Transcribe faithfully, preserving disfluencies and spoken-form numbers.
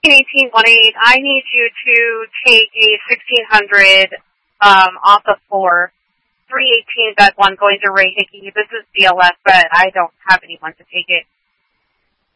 eighteen one eight, I need you to take a sixteen hundred um, off the floor. three eighteen bed one going to Ray Hickey. This is B L S, but I don't have anyone to take it.